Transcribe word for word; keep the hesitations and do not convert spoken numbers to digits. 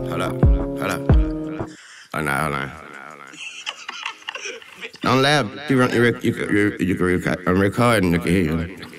hold up, hold up. Oh, nah, hold on. Don't laugh. You, run, you, rec- you, can- you, you can record. I'm recording. You can hear you.